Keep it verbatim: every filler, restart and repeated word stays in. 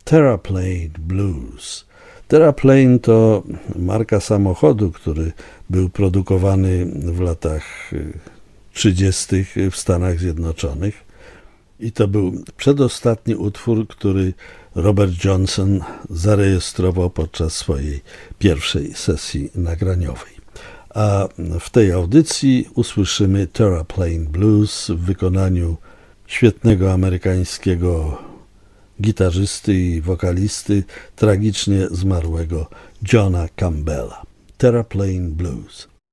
Terraplane Blues. Terraplane to marka samochodu, który był produkowany w latach trzydziestych w Stanach Zjednoczonych. I to był przedostatni utwór, który Robert Johnson zarejestrował podczas swojej pierwszej sesji nagraniowej. A w tej audycji usłyszymy Terraplane Blues w wykonaniu świetnego amerykańskiego gitarzysty i wokalisty, tragicznie zmarłego Johna Campbella. Terraplane Blues.